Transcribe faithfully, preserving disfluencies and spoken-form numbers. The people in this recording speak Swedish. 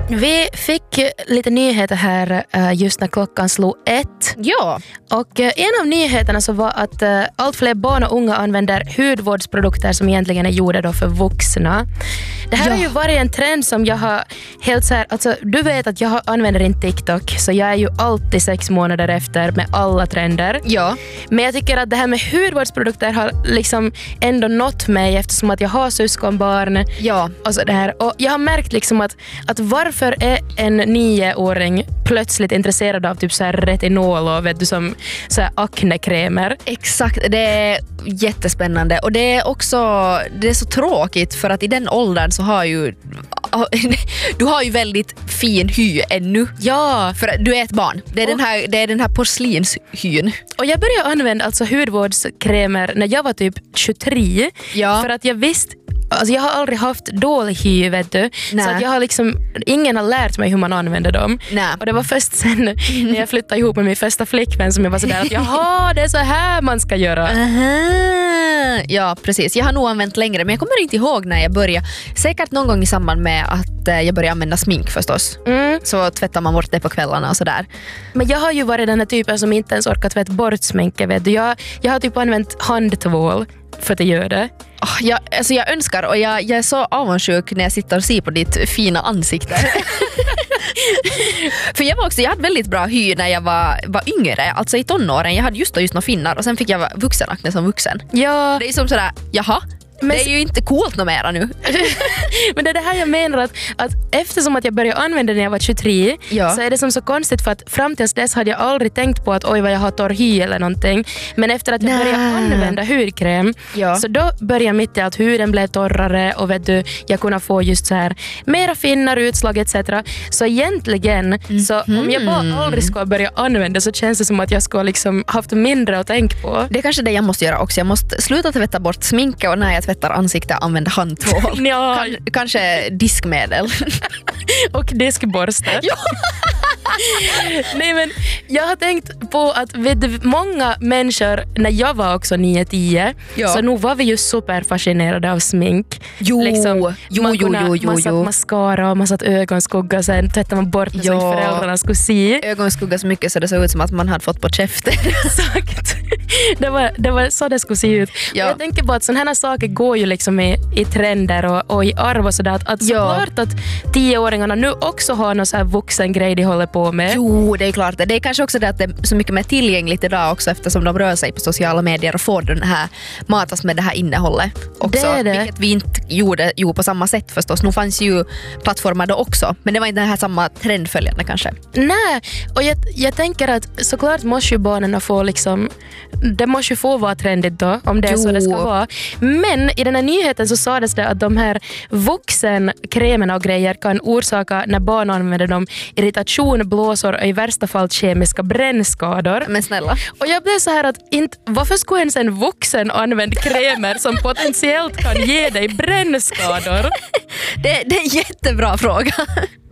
Vi fick lite nyheter här just när klockan slog ett. Ja. Och en av nyheterna så var att allt fler barn och unga använder hudvårdsprodukter som egentligen är gjorda då för vuxna. Det här ja. har ju varit en trend som jag har helt så här, alltså du vet att jag använder inte TikTok, så jag är ju alltid sex månader efter med alla trender. Ja. Men jag tycker att det här med hudvårdsprodukter har liksom ändå nått mig eftersom att jag har syskonbarn. Ja. Och så där. Och jag har märkt liksom att, att varför är en nioåring plötsligt intresserad av typ så här retinol och vet du, som så här aknekrämer. Exakt, det är jättespännande och det är också det är så tråkigt för att i den åldern så har ju du har ju väldigt fin hy ännu. Ja, för du är ett barn. Det är och, den här det är den här porslinshyn. Och jag började använda alltså hudvårdskrämer när jag var typ tjugotre. Ja. För att jag visste Alltså jag har aldrig haft dålig hy, vet du. Nä. Så att jag har liksom, ingen har lärt mig hur man använder dem. Nä. Och det var först sen när jag flyttade ihop med min första flickvän som jag var sådär att jaha, det är så här man ska göra. Aha. Ja, precis. Jag har nog använt längre, men jag kommer inte ihåg när jag började. Säkert någon gång i samband med att jag började använda smink förstås. Mm. Så tvättar man bort det på kvällarna och sådär. Men jag har ju varit den här typen som inte ens orkar tvätta bort sminket, vet du. Jag, jag har typ använt handtvål för att göra det. Oh, jag, alltså jag önskar och jag, jag är så avundsjuk när jag sitter och ser på ditt fina ansikte. För jag var också, jag hade väldigt bra hy när jag var, var yngre, alltså i tonåren. Jag hade just och just några finnar och sen fick jag vuxenakne som vuxen. Ja. Det är som sådär, jaha. Men det är ju inte coolt något mera nu. Men det är det här jag menar att, att eftersom att jag började använda det när jag var tjugotre ja. så är det som så konstigt för att fram tills dess hade jag aldrig tänkt på att oj vad jag har torr hy eller någonting. Men efter att jag Nä. började använda hudkräm ja. så då började mitt i att huden blev torrare och vet du, jag kunde få just så här mera finnar, utslag et cetera. Så egentligen mm. så om jag bara aldrig ska börja använda så känns det som att jag ska liksom haft mindre att tänka på. Det är kanske det jag måste göra också. Jag måste sluta tvätta bort sminka och när jag tvättar ansikte använda handtvål. Ja. Kan, kanske diskmedel. Och diskborste. Ja. Nej, men jag har tänkt på att vet du, många människor när jag var också nio tio ja. så nu var vi ju superfascinerade av smink. Jo, liksom, jo, man jo, kunde, jo, jo, man satt mascara och man satt ögonskugga sen tvättade man bort det ja. så att föräldrarna skulle se. Ögonskugga så mycket så det såg ut som att man hade fått på käften. Exakt. Det var, det var så det skulle se ut. Ja. Jag tänker på att sådana här saker går ju liksom i, i trender och, och i arv och sådär. Att, att såklart ja. att tioåringarna nu också har någon så här vuxen grej de håller på med. Jo, det är klart. Det är kanske också det att det är så mycket mer tillgängligt idag också eftersom de rör sig på sociala medier och får den här matas med det här innehållet också. Det är det. Vilket vi inte gjorde jo, på samma sätt förstås. Nu fanns ju plattformar då också. Men det var inte den här samma trendföljande kanske. Nej, och jag, jag tänker att såklart måste ju barnen få liksom det måste ju få vara trendigt då om det är jo. så det ska vara. Men i den här nyheten så sades det att de här vuxenkrämerna och grejer kan orsaka när barn använder dem irritation, blåsor och i värsta fall kemiska brännskador. Men snälla. Och jag blev så här att inte, varför skulle ens en vuxen använda krämer som potentiellt kan ge dig brännskador? det, det är en jättebra fråga.